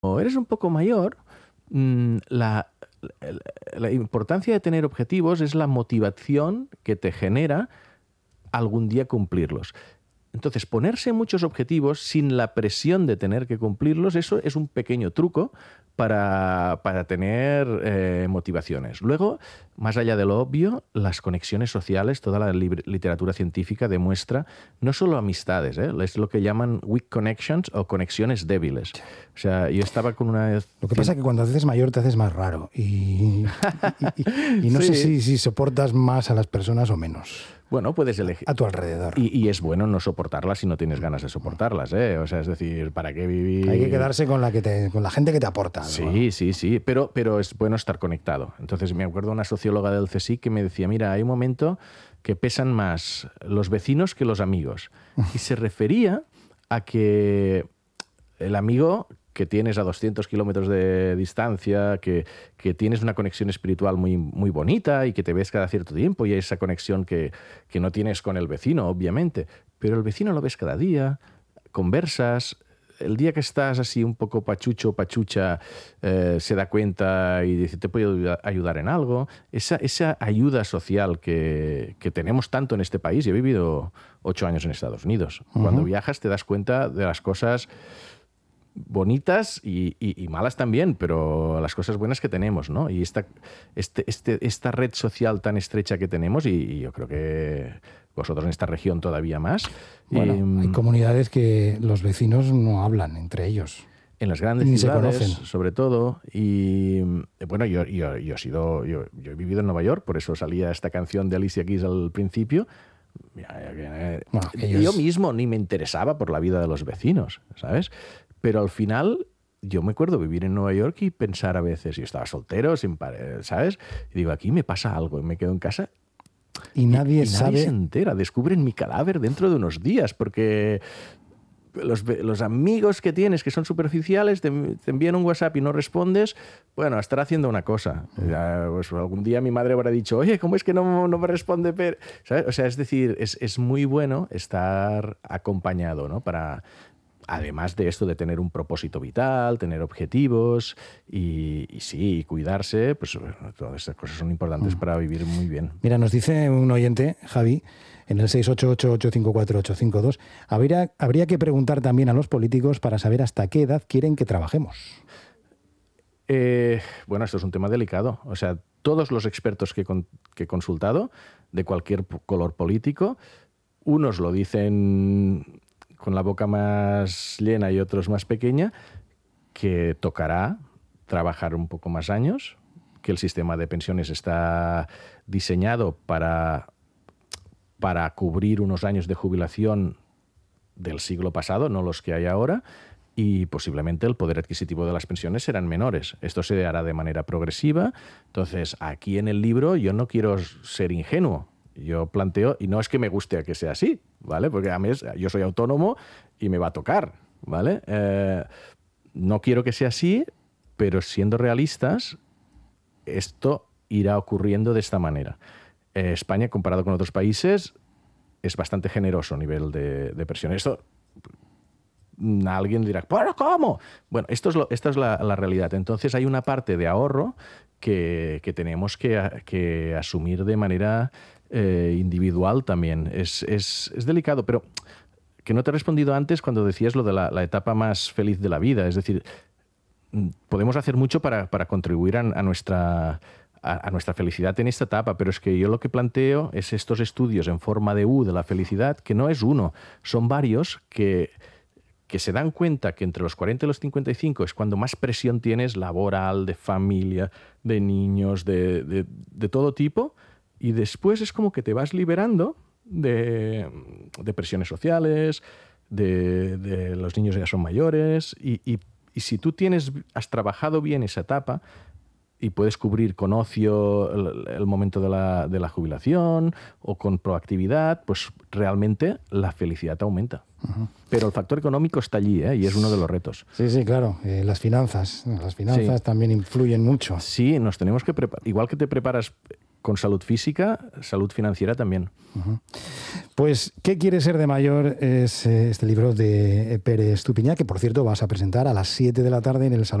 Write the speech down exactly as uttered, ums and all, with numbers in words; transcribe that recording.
eres un poco mayor, mmm, la, la, la importancia de tener objetivos es la motivación que te genera algún día cumplirlos. Entonces, ponerse muchos objetivos sin la presión de tener que cumplirlos, eso es un pequeño truco para, para tener eh, motivaciones. Luego, más allá de lo obvio, las conexiones sociales, toda la literatura científica demuestra no solo amistades, ¿eh? Es lo que llaman weak connections o conexiones débiles. O sea, yo estaba con una... Lo que pasa es que cuando te haces mayor te haces más raro y, y, y, y no sí. sé si, si soportas más a las personas o menos. Bueno, puedes elegir. A tu alrededor. Y, y es bueno no soportarlas si no tienes ganas de soportarlas, ¿eh? O sea, es decir, ¿para qué vivir? Hay que quedarse con la, que te, con la gente que te aporta algo. Sí, sí, sí, pero, pero es bueno estar conectado. Entonces me acuerdo de una socióloga del C S I C que me decía, mira, hay un momento que pesan más los vecinos que los amigos. Y se refería a que el amigo que tienes a doscientos kilómetros de distancia, que, que tienes una conexión espiritual muy, muy bonita y que te ves cada cierto tiempo y hay esa conexión que, que no tienes con el vecino, obviamente, pero el vecino lo ves cada día, conversas, el día que estás así un poco pachucho, pachucha, eh, se da cuenta y dice, ¿te puedo ayudar en algo? Esa, esa ayuda social que, que tenemos tanto en este país. Yo he vivido ocho años en Estados Unidos. Uh-huh. Cuando viajas te das cuenta de las cosas bonitas y, y, y malas también, pero las cosas buenas que tenemos, ¿no? Y esta, este, este, esta red social tan estrecha que tenemos, y, y yo creo que vosotros en esta región todavía más. Bueno, eh, hay comunidades que los vecinos no hablan entre ellos. En las grandes Ni ciudades, se conocen. sobre todo. Y bueno, yo, yo, yo, he sido, yo, yo he vivido en Nueva York, por eso salía esta canción de Alicia Keys al principio. Bueno, ellos... Yo mismo ni me interesaba por la vida de los vecinos, ¿sabes? Pero al final, yo me acuerdo vivir en Nueva York y pensar a veces, yo estaba soltero, sin pared, ¿sabes? Y digo, aquí me pasa algo, y me quedo en casa. Y nadie y, y sabe. Nadie se entera, descubren mi cadáver dentro de unos días, porque los, los amigos que tienes que son superficiales te, te envían un WhatsApp y no respondes, bueno, estará haciendo una cosa. Ya, pues, algún día mi madre habrá dicho, oye, ¿cómo es que no, no me responde? ¿Sabes? O sea, es decir, es, es muy bueno estar acompañado, ¿no? Para... Además de esto de tener un propósito vital, tener objetivos y, y sí, cuidarse, pues todas estas cosas son importantes mm. para vivir muy bien. Mira, nos dice un oyente, Javi, en el seis ocho ocho, ocho cinco cuatro, ocho cinco dos, habría, habría que preguntar también a los políticos para saber hasta qué edad quieren que trabajemos. Eh, bueno, esto es un tema delicado. O sea, todos los expertos que, con, que he consultado, de cualquier color político, unos lo dicen con la boca más llena y otros más pequeña, que tocará trabajar un poco más años, que el sistema de pensiones está diseñado para, para cubrir unos años de jubilación del siglo pasado, no los que hay ahora, y posiblemente el poder adquisitivo de las pensiones serán menores. Esto se hará de manera progresiva. Entonces, aquí en el libro yo no quiero ser ingenuo. Yo planteo, y no es que me guste a que sea así, ¿vale? Porque a mí es, yo soy autónomo y me va a tocar, ¿vale? Eh, no quiero que sea así, pero siendo realistas, esto irá ocurriendo de esta manera. Eh, España, comparado con otros países, es bastante generoso a nivel de, de pensión. Esto, alguien dirá, ¿pero cómo? Bueno, esto es lo, esta es la, la realidad. Entonces hay una parte de ahorro que, que tenemos que, que asumir de manera eh, individual también. Es, es, es delicado, pero que no te he respondido antes cuando decías lo de la, la etapa más feliz de la vida. Es decir, podemos hacer mucho para, para contribuir a, a nuestra... a nuestra felicidad en esta etapa, pero es que yo lo que planteo es estos estudios en forma de U de la felicidad, que no es uno, son varios que, que se dan cuenta que entre los cuarenta y los cincuenta y cinco es cuando más presión tienes laboral, de familia, de niños, de, de, de todo tipo, y después es como que te vas liberando de, de presiones sociales, de, de los niños ya son mayores, y, y, y si tú tienes, has trabajado bien esa etapa, y puedes cubrir con ocio el, el momento de la, de la jubilación o con proactividad, pues realmente la felicidad aumenta. Uh-huh. Pero el factor económico está allí, ¿eh? Y es uno de los retos. Sí, sí, claro. Eh, las finanzas. Las finanzas sí. también influyen mucho. Sí, nos tenemos que preparar. Igual que te preparas con salud física, salud financiera también. Uh-huh. Pues, ¿qué quiere ser de mayor? Es este libro de Pere Estupiñán, que por cierto vas a presentar a las siete de la tarde en el Salón